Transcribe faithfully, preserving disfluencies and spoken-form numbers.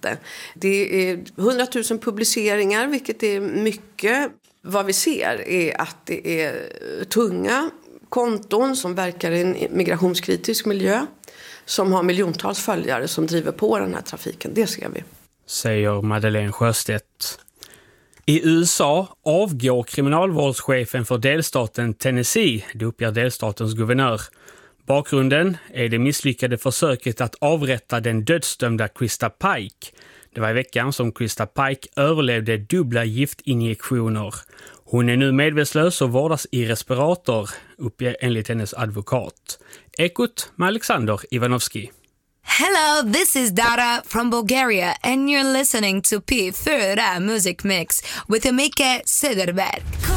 inte. Det är hundratusen publiceringar, vilket är mycket. Vad vi ser är att det är tunga konton som verkar i en migrationskritisk miljö, som har miljontals följare som driver på den här trafiken. Det ser vi. Säger Madeleine Sjöstedt. I U S A avgår kriminalvårdschefen för delstaten Tennessee, det uppger delstatens guvernör. Bakgrunden är det misslyckade försöket att avrätta den dödsdömda Krista Pike. Det var i veckan som Krista Pike överlevde dubbla giftinjektioner. Hon är nu medvetslös och vårdas i respirator, uppger enligt hennes advokat. Ekot med Alexander Ivanovski. Hello, this is Dara from Bulgaria and you're listening to P fyra Music Mix with Emike Söderberg.